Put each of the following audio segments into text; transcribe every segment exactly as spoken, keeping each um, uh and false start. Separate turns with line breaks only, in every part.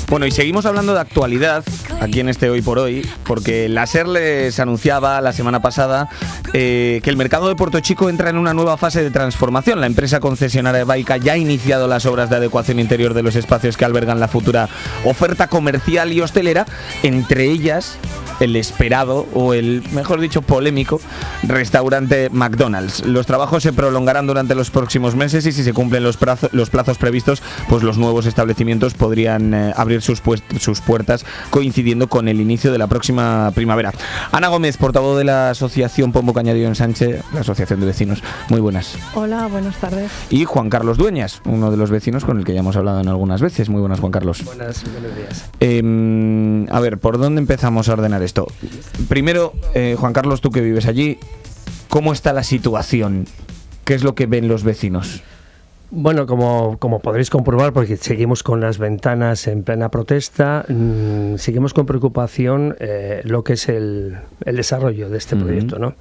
Bueno, y seguimos hablando de actualidad aquí en este Hoy por Hoy, porque la SER les anunciaba la semana pasada eh, que el mercado de Puerto Chico entra en una nueva fase de transformación. La empresa concesionaria Baica ya ha iniciado las obras de adecuación interior de los espacios que albergan la futura oferta comercial y hostelera, entre ellas el esperado, o el, mejor dicho, polémico restaurante McDonald's. Los trabajos se prolongarán durante los próximos meses y si se cumplen los plazos, los plazos previstos, pues los nuevos establecimientos podrían eh, abrir sus, pues, sus puertas coincidiendo con el inicio de la próxima primavera. Ana Gómez, portavoz de la Asociación Pombo Cañadillo Ensanche, la Asociación de Vecinos. Muy buenas.
Hola, buenas tardes.
Y Juan Carlos Dueñas, uno de los vecinos con el que ya hemos hablado en algunas veces. Muy buenas, Juan Carlos.
Buenas, buenos días.
Eh, a ver, ¿por dónde empezamos a ordenar esto? Primero, eh, Juan Carlos, tú que vives allí, ¿cómo está la situación? ¿Qué es lo que ven los vecinos?
Bueno, como, como podréis comprobar, porque seguimos con las ventanas en plena protesta, mmm, seguimos con preocupación eh, lo que es el, el desarrollo de este uh-huh. proyecto, ¿no?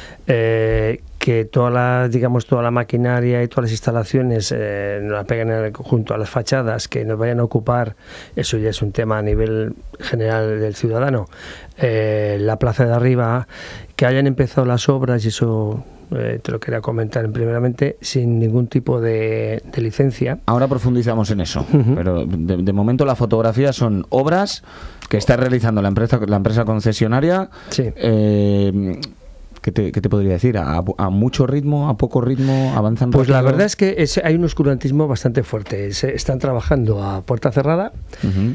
Eh, que toda la, digamos, toda la maquinaria y todas las instalaciones eh, nos la peguen en el, junto a las fachadas, que nos vayan a ocupar, eso ya es un tema a nivel general del ciudadano, eh, la plaza de arriba, que hayan empezado las obras, y eso eh, te lo quería comentar primeramente, sin ningún tipo de, de licencia.
Ahora profundizamos en eso, uh-huh. pero de, de momento la fotografía son obras que está realizando la empresa, la empresa concesionaria.
Sí.
Eh, ¿Qué te, ¿Qué te podría decir? ¿A, ¿A mucho ritmo? ¿A poco ritmo? ¿Avanzan
Pues
rápido?
La verdad es que es, hay un oscurantismo bastante fuerte. Se, están trabajando a puerta cerrada. Uh-huh.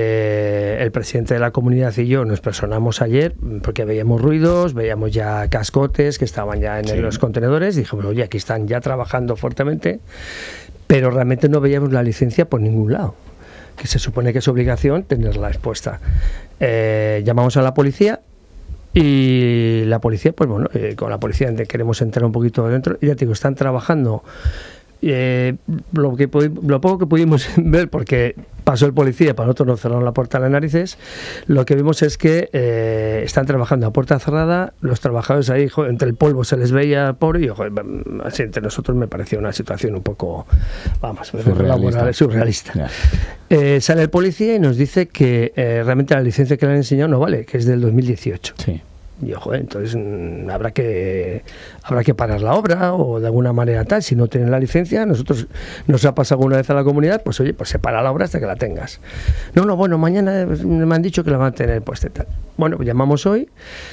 Eh, el presidente de la comunidad y yo nos personamos ayer porque veíamos ruidos, veíamos ya cascotes que estaban ya en sí. los contenedores. Y dijimos, oye, aquí están ya trabajando fuertemente, pero realmente no veíamos la licencia por ningún lado, que se supone que es obligación tenerla expuesta. Eh, llamamos a la policía. Y la policía, pues bueno, eh, con la policía queremos entrar un poquito adentro. Y ya te digo, están trabajando. Eh, lo, que, lo poco que pudimos ver, porque pasó el policía, para nosotros nos cerraron la puerta a las narices, lo que vimos es que eh, están trabajando a puerta cerrada, los trabajadores ahí, joder, entre el polvo se les veía pobre, y joder, así entre nosotros me pareció una situación un poco, vamos, surrealista. surrealista. Yeah. Eh, sale el policía y nos dice que eh, realmente la licencia que le han enseñado no vale, que es del dos mil dieciocho.
Sí.
Y ojo, entonces mmm, habrá que habrá que parar la obra o de alguna manera tal. Si no tienen la licencia, nosotros nos ha pasado alguna vez a la comunidad, pues oye, pues se para la obra hasta que la tengas. No, no, bueno, mañana me han dicho que la van a tener puesta y tal. Bueno, pues llamamos hoy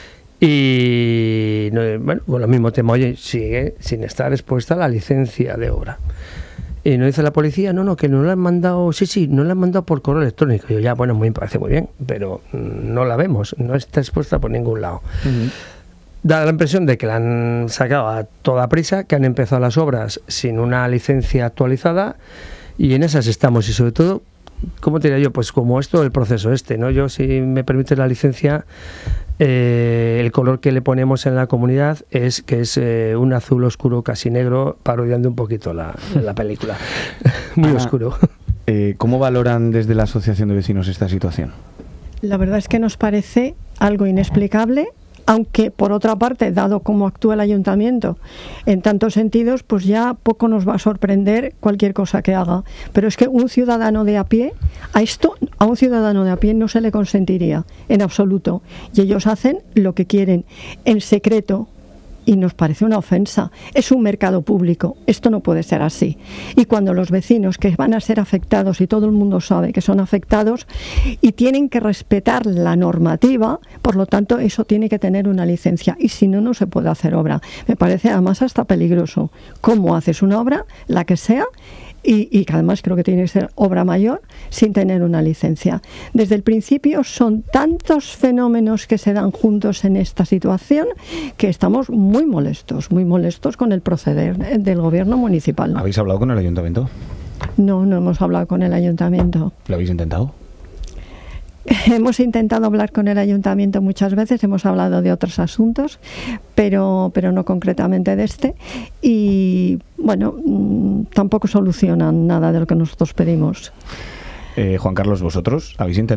y bueno, con el mismo tema, oye, sigue sin estar expuesta la licencia de obra. Y nos dice la policía, no, no, que no la han mandado, sí, sí, no la han mandado por correo electrónico. Y yo, ya, bueno, me parece muy bien, pero no la vemos, no está expuesta por ningún lado. Uh-huh. Da la impresión de que la han sacado a toda prisa, que han empezado las obras sin una licencia actualizada, y en esas estamos, y sobre todo, ¿cómo te diría yo? Pues como esto, el proceso este, ¿no? Yo, si me permite la licencia, eh, el color que le ponemos en la comunidad es que es eh, un azul oscuro, casi negro, parodiando un poquito la, la película. Muy ah, oscuro.
Eh, ¿Cómo valoran desde la Asociación de Vecinos esta situación?
La verdad es que nos parece algo inexplicable, aunque por otra parte, dado cómo actúa el ayuntamiento en tantos sentidos, pues ya poco nos va a sorprender cualquier cosa que haga. Pero es que un ciudadano de a pie, a esto, a un ciudadano de a pie no se le consentiría en absoluto. Y ellos hacen lo que quieren, en secreto. Y nos parece una ofensa. Es un mercado público, esto no puede ser así. Y cuando los vecinos que van a ser afectados, y todo el mundo sabe que son afectados, y tienen que respetar la normativa, por lo tanto eso tiene que tener una licencia, y si no, no se puede hacer obra. Me parece además hasta peligroso. ¿Cómo haces una obra, la que sea, y, y que además creo que tiene que ser obra mayor, sin tener una licencia? Desde el principio son tantos fenómenos que se dan juntos en esta situación que estamos muy molestos, muy molestos con el proceder del gobierno municipal.
¿Habéis hablado con el ayuntamiento?
No, no hemos hablado con el ayuntamiento.
¿Lo habéis intentado?
Hemos intentado hablar con el ayuntamiento muchas veces, hemos hablado de otros asuntos, pero, pero no concretamente de este, y bueno, tampoco solucionan nada de lo que nosotros pedimos.
Eh, Juan Carlos, ¿vosotros habéis intentado?